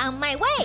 On my way。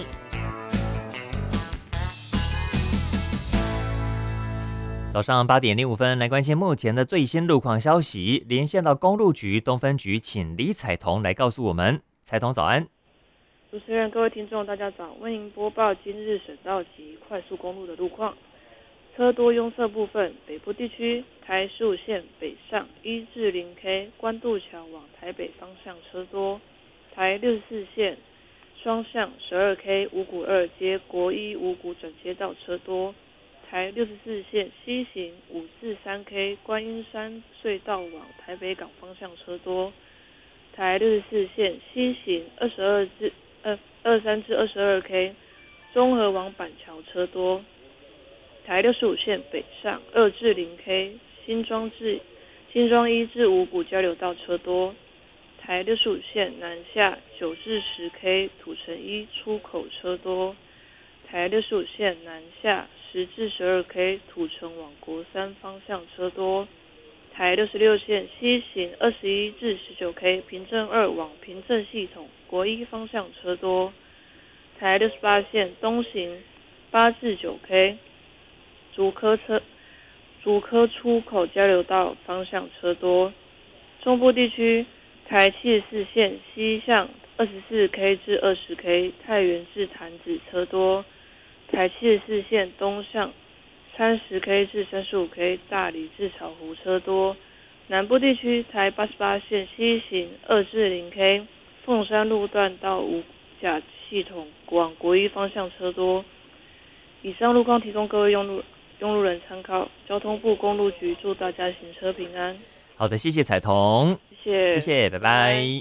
早上8:05来关心目前的最新路况消息，连线到公路局东分局，请李彩彤来告诉我们。彩彤早安。 主持人、各位听众，大家早，为您播报今日省道及快速公路的路况。车多拥塞部分，北部地区台15线北上1至0K 关渡桥往台北方向车多，台64线双向12K 五股2接国一五股转接道车多，台64线西行5至3K 观音山隧道往台北港方向车多，台64线西行23至22K 中和往板桥车多，台65线北上2至0K 新庄1至五股交流道车多，台65线南下9至10K 土城1出口车多，台65线南下10至12K 土城往国三方向车多，台66线西行21至19K 平镇2往平镇系统国一方向车多，台68线东行8至9K 竹科出口交流道方向车多，中部地区台74线西向24K 至20K 太原至潭子车多，台74线东向30K 至35K 大理至草湖车多，南部地区台88线西行2至0K 凤山路段到五甲系统往国一方向车多。以上路况提供各位用路人参考，交通部公路局祝大家行车平安。 好的，谢谢彩彤， 谢谢， 拜拜。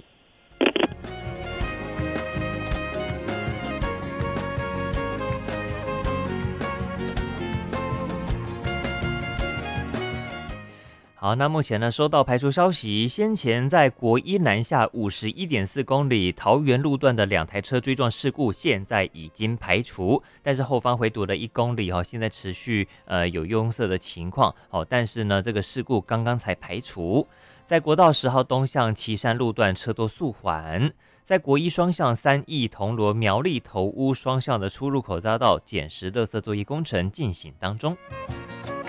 好，那目前呢收到排除消息，先前在国一南下51.4公里桃园路段的2台车追撞事故，现在已经排除，但是后方回堵的1公里现在持续有拥塞的情况，但是呢这个事故刚刚才排除。在国道10号东向旗山路段车多速缓，在国一双向3义铜锣苗栗头屋双向的出入口匝道捡拾垃圾作业工程进行当中。